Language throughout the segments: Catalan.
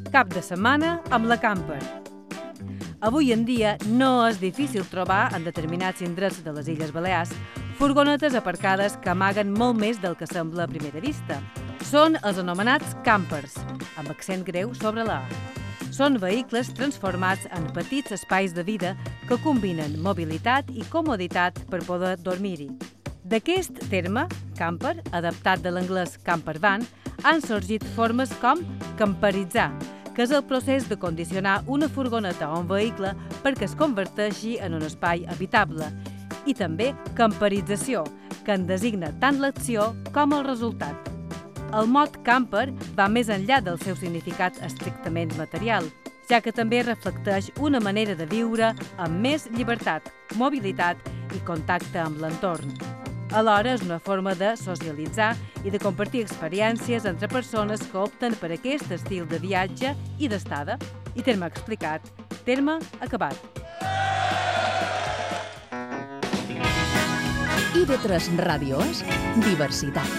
Cap de setmana amb la Camper. Avui en dia no és difícil trobar en determinats indrets de les Illes Balears furgonetes aparcades que amaguen molt més del que sembla a primera vista. Són els anomenats campers, amb accent greu sobre la A. Són vehicles transformats en petits espais de vida que combinen mobilitat i comoditat per poder dormir-hi. D'aquest terme, camper, adaptat de l'anglès campervan, han sorgit formes com camperitzar, que és el procés de condicionar una furgoneta o un vehicle perquè es converteixi en un espai habitable, i també camperització, que en designa tant l'acció com el resultat. El mot camper va més enllà del seu significat estrictament material, ja que també reflecteix una manera de viure amb més llibertat, mobilitat i contacte amb l'entorn. Alhora és una forma de socialitzar i de compartir experiències entre persones que opten per aquest estil de viatge i d'estada. I terme explicat, terme acabat. IB3 Ràdio és diversitat.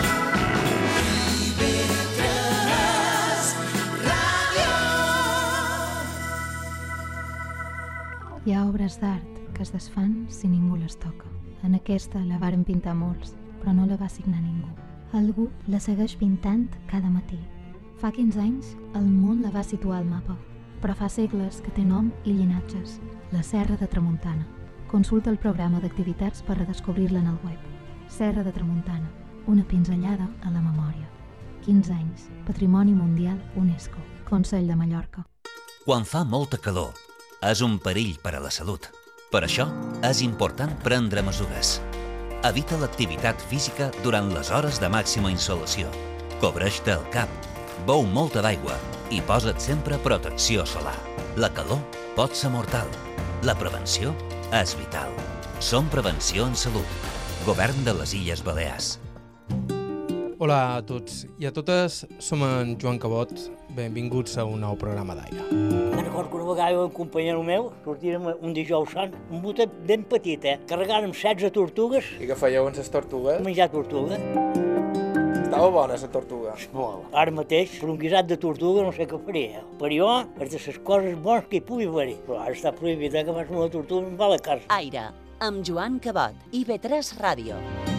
Hi ha obres d'art que es desfan si ningú les toca. En aquesta la varen pintar molts, però no la va signar ningú. Algú la segueix pintant cada matí. Fa 15 anys el món la va situar al mapa, però fa segles que té nom i llinatges. La Serra de Tramuntana. Consulta el programa d'activitats per redescobrir-la en el web. Serra de Tramuntana, una pinzellada a la memòria. 15 anys, Patrimoni Mundial UNESCO, Consell de Mallorca. Quan fa molta calor, és un perill per a la salut. Per això, és important prendre mesures. Evita l'activitat física durant les hores de màxima insolació. Cobreix-te el cap, beu molta d'aigua i posa't sempre protecció solar. La calor pot ser mortal. La prevenció és vital. Som Prevenció en Salut. Govern de les Illes Balears. Hola a tots i a totes, som en Joan Cabot. Benvinguts a un nou programa d'Aire. Me'n recordo que una vegada un companyero meu sortírem un dijous sant, un botet ben petit, carregàrem 16 tortugues. I què fèieu amb les tortugues? Menjar tortuga. Estava bona la tortuga. Molt. Ara mateix, per un guisat de tortuga no sé què faria. Per jo, és de les coses bones que hi pugui haver-hi. Però ara està prohibit que fas una tortuga i em va a la casa. Aire, amb Joan Cabot, IB3 Ràdio.